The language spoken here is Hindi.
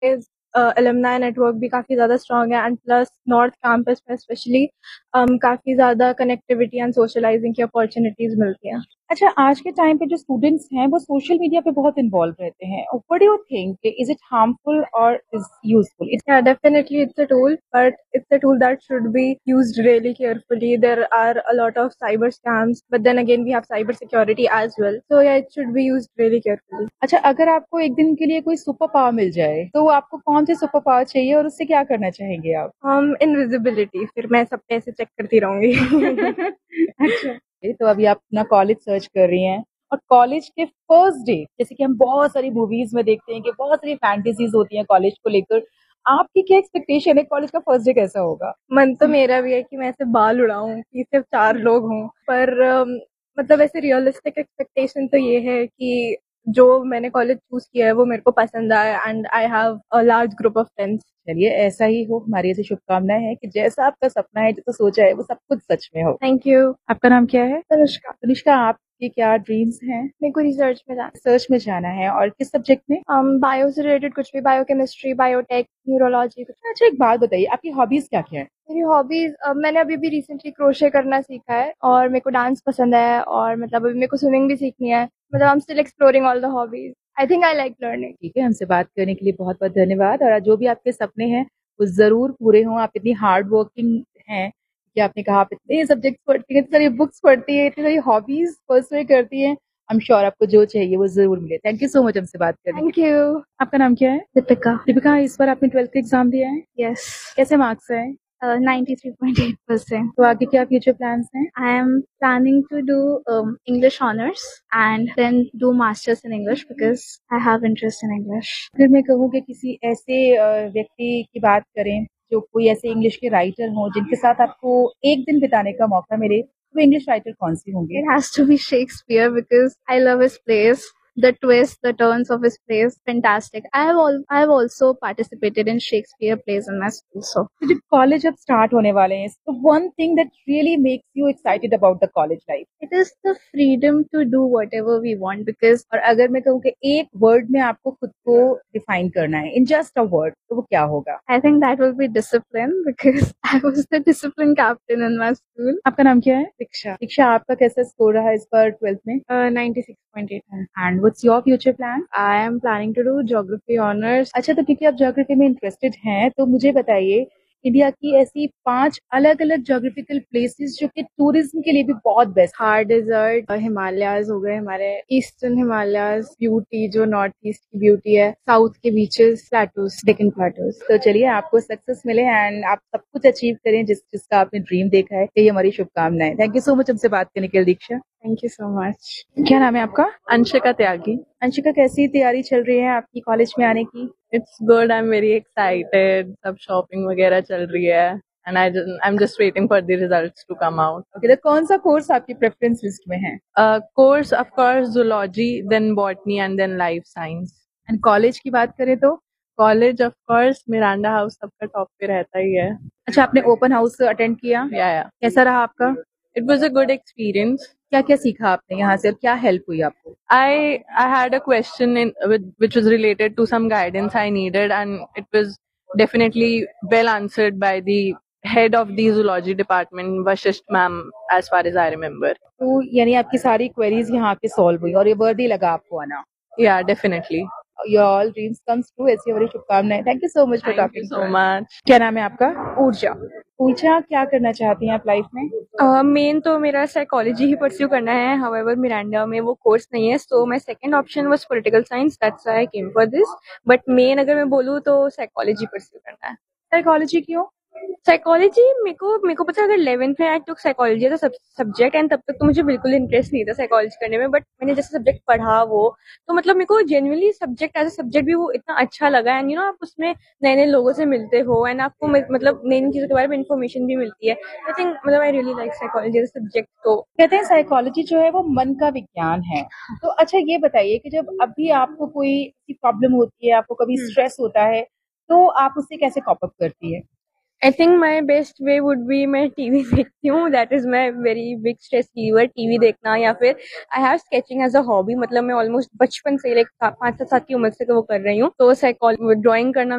अलुमनाई नेटवर्क भी काफ़ी ज़्यादा स्ट्रॉन्ग है एंड प्लस नॉर्थ कैंपस में स्पेशली काफ़ी ज़्यादा कनेक्टिविटी एंड सोशलाइजिंग की अपॉर्चुनिटीज़ मिलती हैं। अच्छा, आज के टाइम पे जो स्टूडेंट्स हैं वो सोशल मीडिया पे बहुत इन्वॉल्व रहते हैं। What do you think, is it harmful और is useful? Yeah, definitely it's a tool, but it's a tool that should be used really carefully. There are a lot of cyber scams, but then again we have cyber security as well. So yeah, it should be used really carefully. अच्छा, अगर आपको एक दिन के लिए कोई सुपर पावर मिल जाए तो आपको कौन सी सुपर पावर चाहिए और उससे क्या करना चाहेंगे आप? Invisibility. फिर मैं सब पैसे चेक करती रहूंगी. अच्छा, तो अभी आप अपना कॉलेज सर्च कर रही हैं और कॉलेज के फर्स्ट डे, जैसे कि हम बहुत सारी मूवीज में देखते हैं कि बहुत सारी फैंटेसीज होती हैं कॉलेज को लेकर, आपकी क्या एक्सपेक्टेशन है कॉलेज का फर्स्ट डे कैसा होगा? मन तो मेरा भी है कि मैं ऐसे बाल उड़ाऊं कि सिर्फ 4 लोग हों, पर मतलब ऐसे रियलिस्टिक एक्सपेक्टेशन तो ये है कि जो मैंने कॉलेज चूज किया है वो मेरे को पसंद आए and I have a large group of friends. चलिए, ऐसा ही हो, हमारी ऐसी शुभकामनाएं हैं कि जैसा आपका सपना है, जैसा सोचा है वो सब कुछ सच में हो। Thank you. आपका नाम क्या है? तनुष्का. तनिष्का, आपके क्या ड्रीम्स हैं? मेरे को रिसर्च में जाना. रिसर्च में जाना है और किस सब्जेक्ट में? बायो से रिलेटेड कुछ भी, बायोकेमिस्ट्री, बायोटेक, न्यूरोलॉजी कुछ. अच्छा, एक बात बताइए, आपकी हॉबीज क्या क्या है? मेरी हॉबीज, मैंने अभी भी रिसेंटली क्रोशे करना सीखा है और मेरे को डांस पसंद है और मतलब अभी मेरे को स्विमिंग भी सीखनी है. मतलब I am still exploring all the hobbies. I think I like learning. ठीक है, हमसे बात करने के लिए बहुत बहुत धन्यवाद और जो भी आपके सपने हैं वो जरूर पूरे हों। आप इतनी हार्ड वर्किंग हैं कि आपने कहा आप इतने सब्जेक्ट्स पढ़ती हैं, इतनी सारी बुक्स पढ़ती है, इतनी सारी हॉबीज परस्यू करती हैं। आई एम श्योर आपको जो चाहिए वो जरूर मिले। थैंक यू सो मच हमसे बात करने थैंक के लिए। यू. आपका नाम क्या है? दीपिका. दीपिका, इस बार आपने 12th का एग्जाम दिया है, यस. कैसे मार्क्स आए? 93.8%. तो आगे क्या फ्यूचर प्लान्स हैं? I am planning to do English honors and then do masters in English because I have interest in English. अगर मैं कहूँ कि किसी ऐसे व्यक्ति की बात करें जो कोई ऐसे इंग्लिश के राइटर हों जिनके साथ आपको एक दिन बिताने का मौका मिले, तो वो इंग्लिश राइटर कौन सी होंगे? It has to be Shakespeare because I love his plays. The twists, the turns of his plays, fantastic. I have also participated in Shakespeare plays in my school. So तो जब कॉलेज अब स्टार्ट होने वाले हैं, तो one thing that really makes you excited about the college life? it is the freedom to do whatever we want because और अगर मैं कहूँ कि एक वर्ड में आपको खुद को डिफाइन करना है, इन जस्ट अ वर्ड, तो वो क्या होगा? I think that will be discipline because I was the discipline captain in my school. आपका नाम क्या है? Diksha. दीक्षा, आपका कैसा स्कोर रहा इस बार 12th में? 96.8. And what's your future plan? I am planning to do geography honors. अच्छा, तो क्योंकि आप ज्योग्राफी में इंटरेस्टेड हैं, तो मुझे बताइए इंडिया की ऐसी 5 अलग-अलग ज्योग्राफिकल प्लेसेस जो कि टूरिज्म के लिए भी बहुत बेस्ट। थार डेजर्ट, हिमालयाज हो गए हमारे, ईस्टर्न हिमालयाज, ब्यूटी जो नॉर्थ ईस्ट की ब्यूटी है, साउथ के बीचेस, प्लेटूज, डेक्कन प्लेटूज. तो चलिए, आपको सक्सेस मिले एंड आप सब कुछ अचीव करें जिसका आपने ड्रीम देखा है। यही हमारी शुभकामनाएं। थैंक यू सो मच हमसे बात करने के लिए दीक्षा। Thank you so much. क्या नाम है आपका? अंशिका त्यागी. अंशिका, कैसी तैयारी चल रही है आपकी कॉलेज में आने की? It's good. I am very excited. सब शॉपिंग वगैरह चल रही है and I am just waiting for the results to come out. Okay, तो कौन सा कोर्स आपकी प्रेफरेंस लिस्ट में है? Course of course zoology, then botany and then life science. And college की बात करें तो? College of course Miranda house सबका टॉप पे रहता ही है. अच्छा, आपने ओपन हाउस अटेंड किया? या कैसा रहा आपका? It was a good experience. क्या क्या सीखा आपने यहाँ से और क्या हेल्प हुई आपको? I had a question which was related to some guidance I needed, and it was definitely well answered by the head of the zoology department, Vashisht ma'am, as far as I remember. तो यानी आपकी सारी क्वेरीज यहाँ पे सॉल्व हुई और ये वर्दी लगा आपको आना? Yeah, definitely. Your all dreams comes true, ऐसी हमारी शुभकामनाएं। Thank you so much for Thank you talking so much. क्या नाम है आपका? ऊर्जा. पूछा, क्या करना चाहती हैं आप लाइफ में? मेन तो मेरा साइकोलॉजी ही परस्यू करना है. हाउएवर मिरांडा में वो कोर्स नहीं है, so my second option was political science. That's why I came for this. But main अगर मैं बोलूँ तो साइकोलॉजी परस्यू करना है. साइकोलॉजी क्यों? साइकोलॉजी मेरे को पता है, अगर 11th में आई टुक psychology as a subject and तब तक तो मुझे बिल्कुल इंटरेस्ट नहीं था साइकोलॉजी करने में. बट मैंने जैसे सब्जेक्ट पढ़ा वो, तो मतलब मेरे को genuinely subject as a subject भी वो इतना अच्छा लगा. एंड आप उसमें नए नए लोगों से मिलते हो एंड आपको मतलब नई नई चीजों के बारे में इन्फॉर्मेशन भी मिलती है. आई थिंक मतलब I really like psychology as a subject. तो कहते हैं साइकोलॉजी जो है वो मन का विज्ञान है। तो अच्छा, ये बताइए कि जब अभी आपको कोई प्रॉब्लम होती है, आपको कभी स्ट्रेस होता है, तो आप उससे कैसे कॉप अप करती है? I think my best way would be मैं टीवी देखती हूँ. That is my very big stress river. TV देखना या फिर I have sketching as a hobby. मतलब मैं ऑलमोस्ट बचपन से लाइक 5 से 7 की उम्र से वो कर रही हूँ. तो साइकोलॉजी ड्राइंग करना